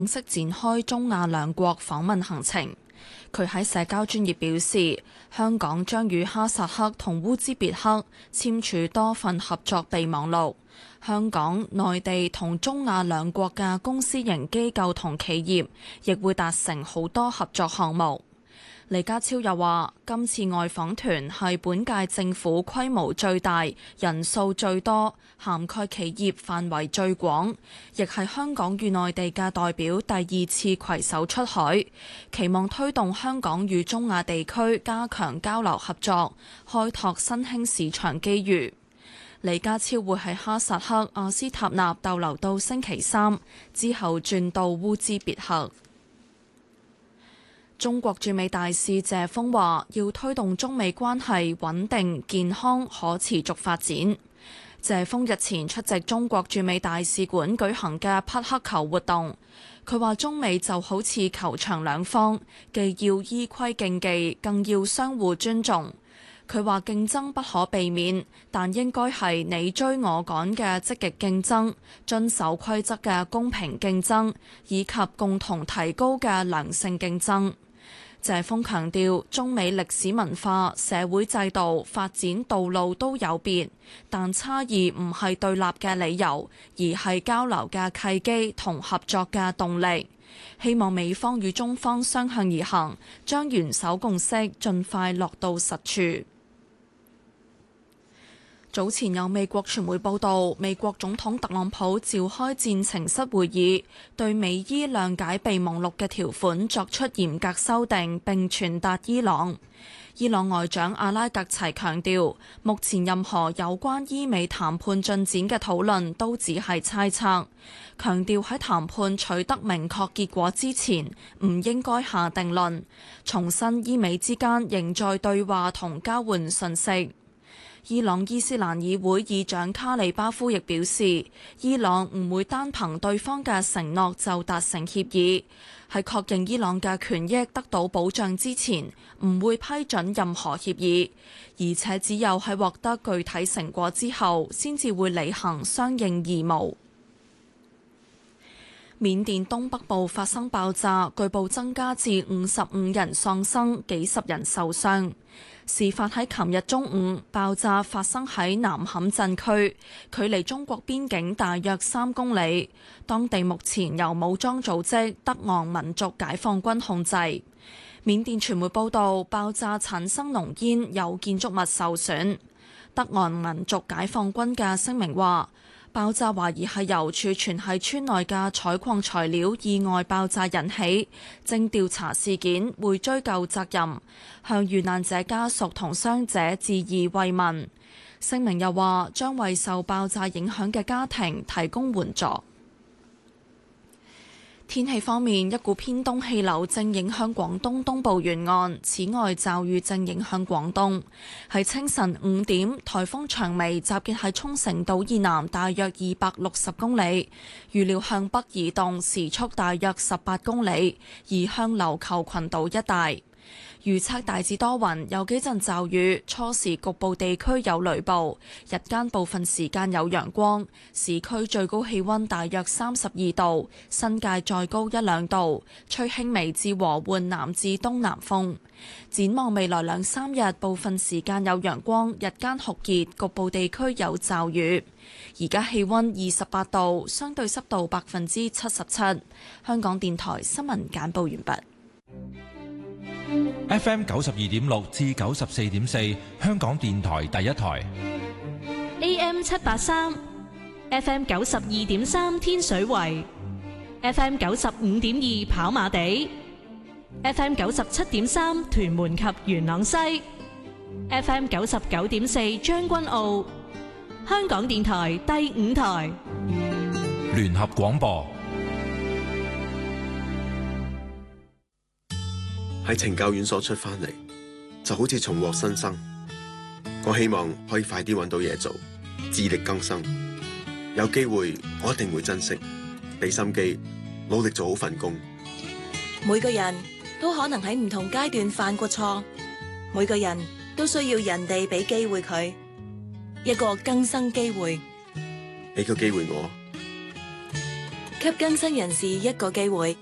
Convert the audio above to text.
正式展開中亞兩國訪問行程。佢喺社交專頁表示，香港將與哈薩克同烏茲別克簽署多份合作備忘錄。香港、內地同中亞兩國嘅公私營機構同企業亦會達成好多合作項目。李家超又話，今次外訪團係本屆政府規模最大、人數最多、涵蓋企業範圍最廣，亦係香港與內地嘅代表第二次攜手出海，期望推動香港與中亞地區加強交流合作，開拓新興市場機遇。李家超會喺哈薩克阿斯塔納逗留到星期三，之後轉到烏茲別克。中國駐美大使謝鋒話，要推動中美關係穩定、健康、可持續發展。謝鋒日前出席中國駐美大使館舉行嘅匹克球活動，佢話中美就好似球場兩方，既要依規競技，更要相互尊重。佢話競爭不可避免，但應該係你追我趕嘅積極競爭，遵守規則嘅公平競爭，以及共同提高嘅良性競爭。謝鋒強調，中美歷史文化、社會制度、發展道路都有別，但差異唔係對立嘅理由，而係交流嘅契機同合作嘅動力。希望美方與中方相向而行，將元首共識盡快落到實處。早前有美國傳媒報道，美國總統特朗普召開戰情室會議，對美伊諒解備忘錄嘅條款作出嚴格修訂，並傳達伊朗。伊朗外長阿拉格齊強調，目前任何有關伊美談判進展嘅討論都只係猜測，強調喺談判取得明確結果之前，唔應該下定論，重申伊美之間仍在對話同交換信息。伊朗伊斯蘭議會議長卡里巴夫亦表示，伊朗唔會單憑對方嘅承諾就達成協議，喺確認伊朗嘅權益得到保障之前，唔會批准任何協議，而且只有喺獲得具體成果之後，先至會履行相應義務。緬甸東北部發生爆炸，據報增加至55人喪生，幾十人受傷。事發喺琴日中午，爆炸發生喺南坎鎮區，距離中國邊境大約3公里。當地目前由武裝組織德昂民族解放軍控制。緬甸傳媒報道，爆炸產生濃煙，有建築物受損。德昂民族解放軍嘅聲明話，爆炸懷疑係由儲存喺村內嘅採礦材料意外爆炸引起，正調查事件，會追究責任，向遇難者家屬同傷者致以慰問。聲明又話，將為受爆炸影響嘅家庭提供援助。天氣方面，一股偏東氣流正影響廣東東部沿岸，此外驟雨正影響廣東。喺清晨5點，颱風長眉集結喺沖繩島以南大約260公里，預料向北移動，時速大約18公里，移向琉球群島一帶。預測大致多雲，有幾陣驟雨，初時局部地區有雷暴，日間部分時間有陽光。市區最高氣溫大約32度，新界再高1-2度，吹輕微至和緩南至東南風。展望未來2-3日，部分時間有陽光，日間酷熱，局部地區有驟雨。而家氣溫28度，相對濕度77%。香港電台新聞簡報完畢。 FM 92.6至94.4，香港電台第一台。 AM 783 FM 92.3天水圍 FM 95.2跑馬地 FM 97.3屯門及元朗西 FM 99.4將軍澳。香港電台第5台聯合廣播。 喺懲教院所出返嚟，就好似重獲新生。我希望可以快啲揾到嘢做，自力更生。有機會，我一定會珍惜，俾心機，努力做好份工。 每個人都可能喺唔同階段犯過錯，每個人都需要人哋俾機會佢，一個更生機會。 俾個機會我， 給更新人士一個機會。